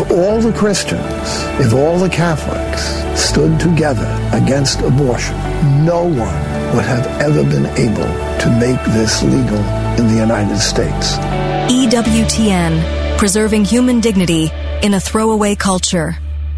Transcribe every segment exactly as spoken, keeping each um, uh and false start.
all the Christians, if all the Catholics stood together against abortion, no one would have ever been able to make this legal in the United States. E W T N, preserving human dignity in a throwaway culture.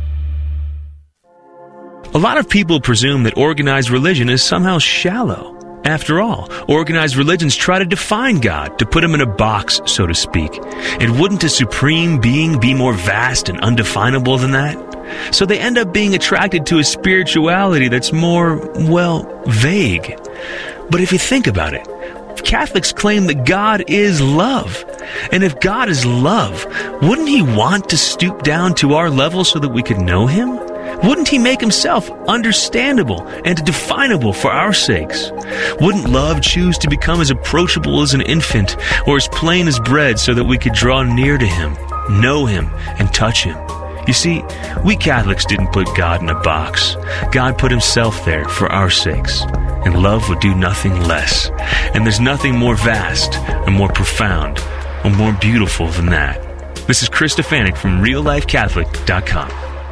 A lot of people presume that organized religion is somehow shallow. After all, organized religions try to define God, to put him in a box, so to speak. And wouldn't a supreme being be more vast and undefinable than that? So they end up being attracted to a spirituality that's more, well, vague. But if you think about it, Catholics claim that God is love. And if God is love, wouldn't he want to stoop down to our level so that we could know him? Wouldn't he make himself understandable and definable for our sakes? Wouldn't love choose to become as approachable as an infant or as plain as bread so that we could draw near to him, know him, and touch him? You see, we Catholics didn't put God in a box. God put himself there for our sakes. And love would do nothing less. And there's nothing more vast and more profound or more beautiful than that. This is Chris Stefanik from real life catholic dot com.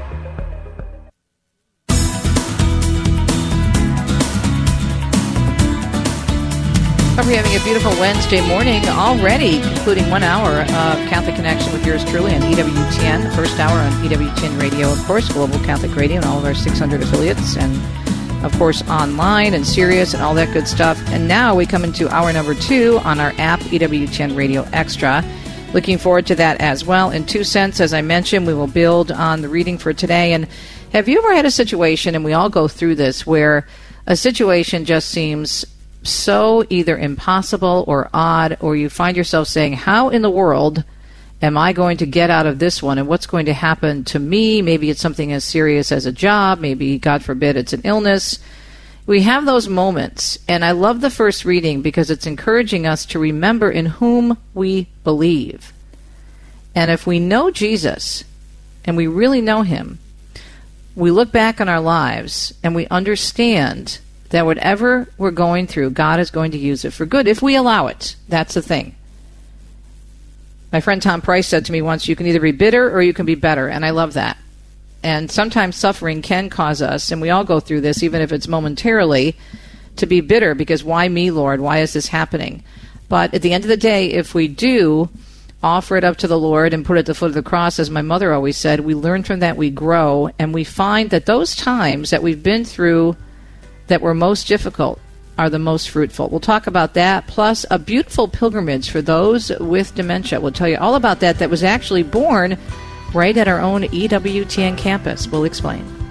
Hope you're having a beautiful Wednesday morning already, concluding one hour of Catholic Connection with yours truly on E W T N, the first hour on E W T N Radio, of course, Global Catholic Radio and all of our six hundred affiliates, and of course online and Sirius and all that good stuff. And now we come into hour number two on our app, E W T N Radio Extra. Looking forward to that as well. In two cents, as I mentioned, we will build on the reading for today. And have you ever had a situation, and we all go through this, where a situation just seems so either impossible or odd, or you find yourself saying, how in the world am I going to get out of this one, and what's going to happen to me? Maybe it's something as serious as a job, maybe, God forbid, it's an illness. We have those moments, and I love the first reading because it's encouraging us to remember in whom we believe. And if we know Jesus, and we really know him, we look back on our lives and we understand that whatever we're going through, God is going to use it for good, if we allow it. That's the thing. My friend Tom Price said to me once, you can either be bitter or you can be better, and I love that. And sometimes suffering can cause us, and we all go through this, even if it's momentarily, to be bitter, because why me, Lord? Why is this happening? But at the end of the day, if we do offer it up to the Lord and put it at the foot of the cross, as my mother always said, we learn from that, we grow, and we find that those times that we've been through that were most difficult are the most fruitful. We'll talk about that, plus a beautiful pilgrimage for those with dementia. We'll tell you all about that that was actually born right at our own E W T N campus. We'll explain.